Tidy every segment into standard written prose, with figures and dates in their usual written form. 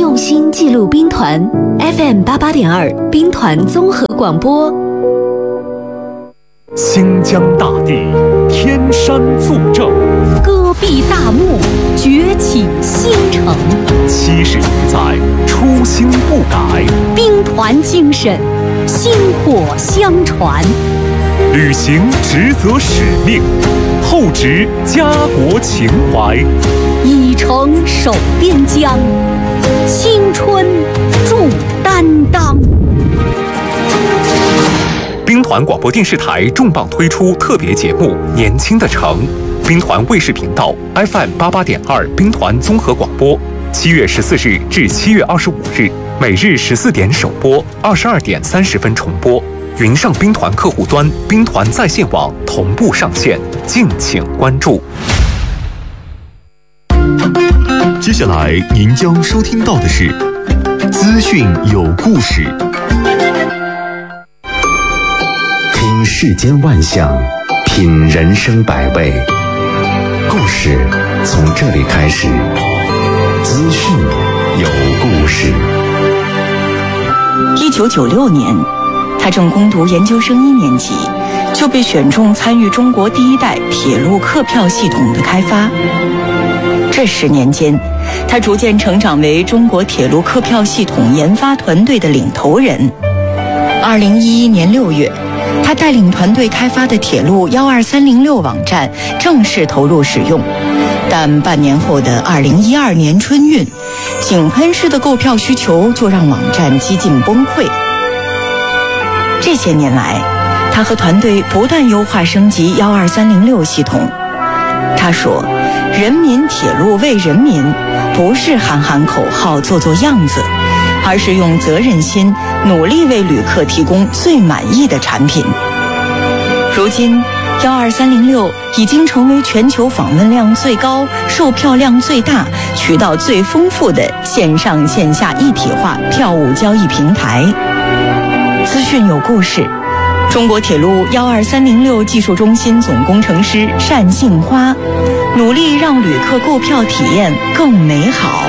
用心记录兵团 FM88.2 兵团综合广播。 新疆大地，天山作证， 戈壁大漠，崛起新城。 70余载，初心不改， 兵团精神，薪火相传。 履行职责使命，厚植家国情怀， 以诚守边疆，青春铸担当。 兵团广播电视台重磅推出特别节目《年轻的城》，兵团卫视频道 FM88.2 兵团综合广播，7月14日至7月25日，每日14点首播，22点30分重播。云上兵团客户端、兵团在线网同步上线，敬请关注。 接下来您将收听到的是资讯有故事。 听世间万象，品人生百味，故事从这里开始。资讯有故事。 1996年，他正攻读研究生1年级，就被选中参与中国第一代铁路客票系统的开发。这10年间，他逐渐成长为中国铁路客票系统研发团队的领头人。2011年6月，他带领团队开发的铁路12306网站正式投入使用，但半年后的2012年春运，井喷式的购票需求就让网站几近崩溃。这些年来，他和团队不断优化升级12306系统。他说，人民铁路为人民，不是喊喊口号做做样子，而是用责任心努力为旅客提供最满意的产品。如今12306已经成为全球访问量最高、售票量最大、渠道最丰富的线上线下一体化票务交易平台。资讯有故事，中国铁路12306技术中心总工程师单杏花，努力让旅客购票体验更美好。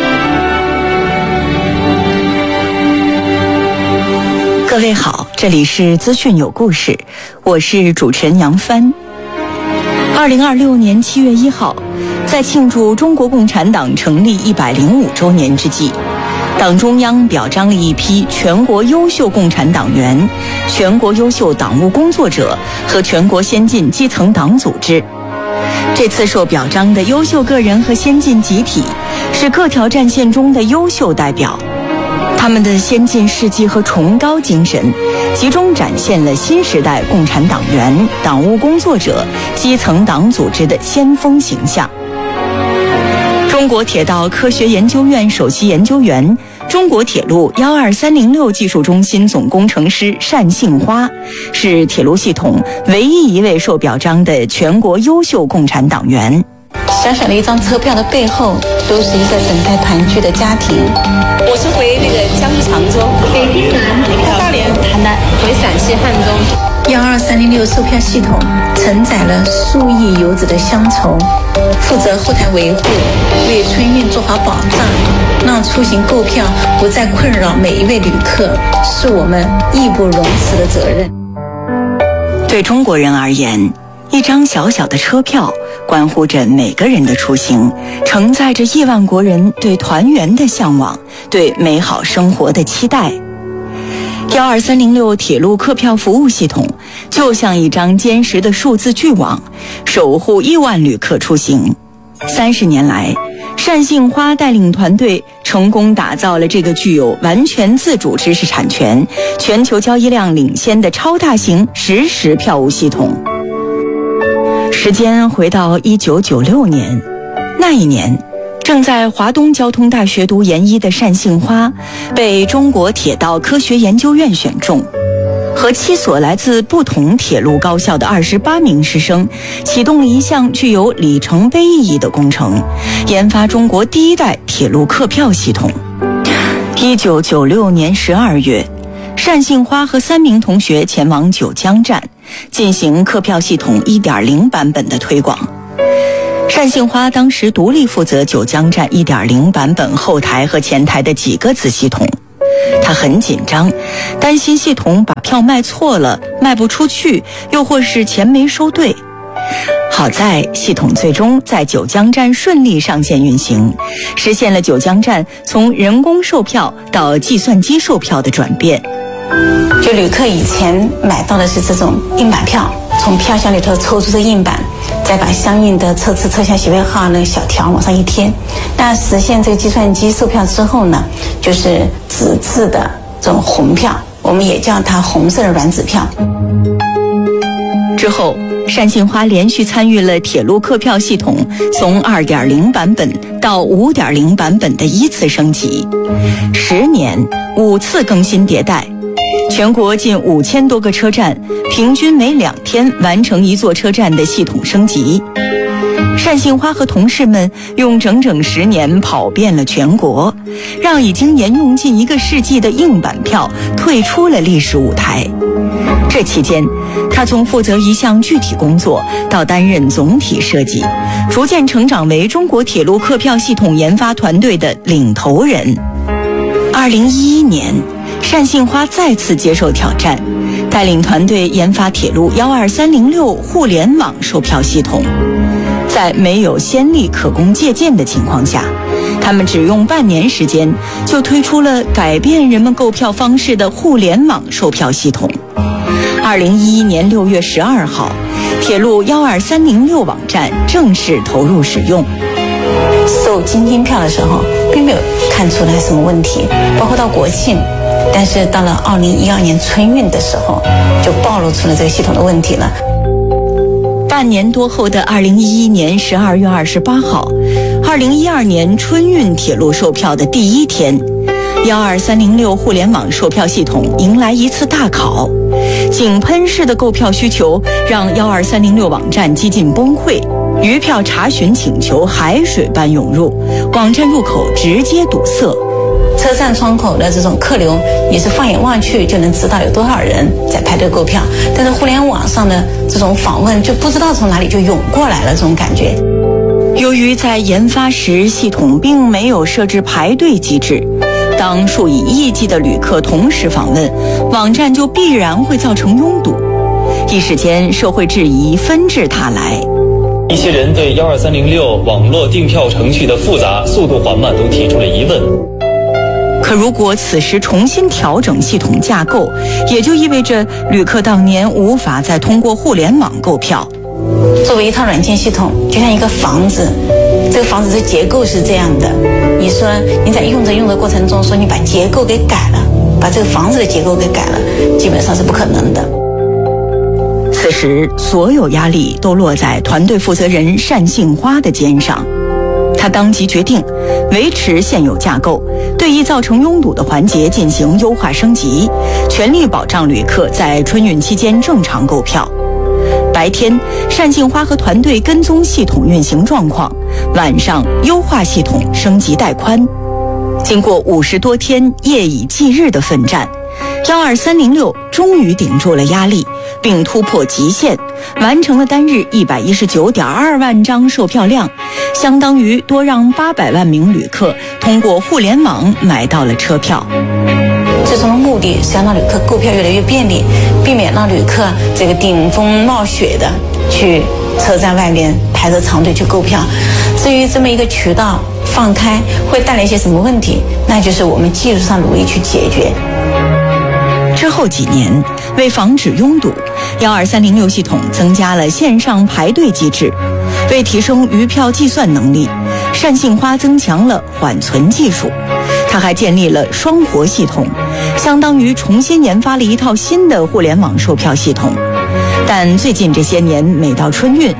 各位好，这里是资讯有故事，我是主持人杨帆。2026年7月1号，在庆祝中国共产党成立105周年之际，党中央表彰了一批全国优秀共产党员、全国优秀党务工作者和全国先进基层党组织。这次受表彰的优秀个人和先进集体是各条战线中的优秀代表，他们的先进事迹和崇高精神，集中展现了新时代共产党员、党务工作者、基层党组织的先锋形象。中国铁道科学研究院首席研究员、中国铁路12306技术中心总工程师单杏花，是铁路系统唯一一位受表彰的全国优秀共产党员。 小小的一张车票的背后，都是一个等待团聚的家庭。 我是回江苏常州， 北京南， 到大连， 邯郸， 回陕西汉中。 12306售票系统承载了数亿游子的乡愁，负责后台维护，为春运做好保障，让出行购票不再困扰每一位旅客，是我们义不容辞的责任。 对中国人而言，一张小小的车票关乎着每个人的出行，承载着亿万国人对团圆的向往，对美好生活的期待。12306铁路客票服务系统就像一张坚实的数字巨网，守护亿万旅客出行。30年来，单杏花带领团队成功打造了这个具有完全自主知识产权、全球交易量领先的超大型实时票务系统。时间回到1996年，那一年，正在华东交通大学读研1的单杏花被中国铁道科学研究院选中，和7所来自不同铁路高校的28名师生启动了一项具有里程碑意义的工程，研发中国第一代铁路客票系统。1996年12月，单杏花和3名同学前往九江站进行客票系统 1.0 版本的推广。 单杏花当时独立负责九江站 1.0 版本后台和前台的几个子系统，他很紧张，担心系统把票卖错了，卖不出去，又或是钱没收对。好在系统最终在九江站顺利上线运行，实现了九江站从人工售票到计算机售票的转变。 就旅客以前买到的是这种硬板票，从票箱里头抽出这硬板，再把相应的车次车厢席位号那个小条往上一贴。但实现这个计算机售票之后呢，就是纸质的这种红票，我们也叫它红色的软纸票。 之后单杏花连续参与了铁路客票系统从 2.0 版本到 5.0 版本的依次升级，10年5次更新迭代，全国近5000多个车站，平均每2天完成一座车站的系统升级。单杏花和同事们用整整10年跑遍了全国，让已经沿用近1个世纪的硬板票退出了历史舞台。这期间，他从负责一项具体工作到担任总体设计，逐渐成长为中国铁路客票系统研发团队的领头人。2011年，单杏花再次接受挑战，带领团队研发铁路12306互联网售票系统。在没有先例可供借鉴的情况下，他们只用半年时间就推出了改变人们购票方式的互联网售票系统。2011年6月12号，铁路12306网站正式投入使用。 售京津票的时候，并没有看出来什么问题，包括到国庆，但是到了2012年春运的时候，就暴露出了这个系统的问题了。 半年多后的2011年12月28号，2012年春运铁路售票的第一天，12306互联网售票系统迎来一次大考。井喷式的购票需求让12306网站几近崩溃，余票查询请求海水般涌入，网站入口直接堵塞。 车站窗口的这种客流也是放眼望去就能知道有多少人在排队购票，但是互联网上的这种访问就不知道从哪里就涌过来了，这种感觉。 由于在研发时系统并没有设置排队机制，当数以亿计的旅客同时访问，网站就必然会造成拥堵。一时间，社会质疑纷至沓来。 一些人对12306网络订票程序的复杂、速度缓慢都提出了疑问。 可如果此时重新调整系统架构，也就意味着旅客当年无法再通过互联网购票。 作为一套软件系统，就像一个房子，这个房子的结构是这样的，你说你在用的过程中说你把结构给改了，把这个房子的结构给改了，基本上是不可能的。 此时所有压力都落在团队负责人单杏花的肩上，他当即决定维持现有架构，对易造成拥堵的环节进行优化升级，全力保障旅客在春运期间正常购票。白天，单杏花和团队跟踪系统运行状况，晚上优化系统升级带宽。经过50多天夜以继日的奋战，12306终于顶住了压力，并突破极限，完成了单日119.2万张售票量，相当于多让800万名旅客通过互联网买到了车票。 最终的目的是要让旅客购票越来越便利，避免让旅客这个顶风冒雪的去车站外面排着长队去购票。至于这么一个渠道放开会带来一些什么问题，那就是我们技术上努力去解决。 之后几年，为防止拥堵，12306系统增加了线上排队机制。为提升余票计算能力，单杏花增强了缓存技术。他还建立了双活系统，相当于重新研发了一套新的互联网售票系统。但最近这些年，每到春运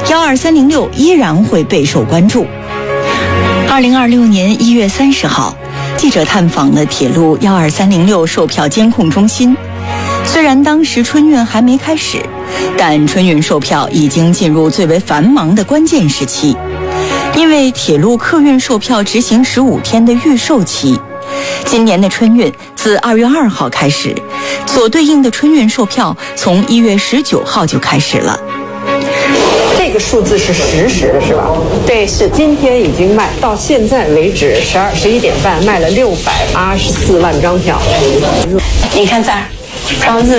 ，12306依然会备受关注。2026年1月30号，记者探访了铁路12306售票监控中心。虽然当时春运还没开始，但春运售票已经进入最为繁忙的关键时期。因为铁路客运售票执行15天的预售期，今年的春运自2月2号开始，所对应的春运售票从1月19号就开始了。 这个数字是实时的，是吧？ 对，是。 今天已经卖到现在为止11点半卖了684万张票。 你看这儿，到日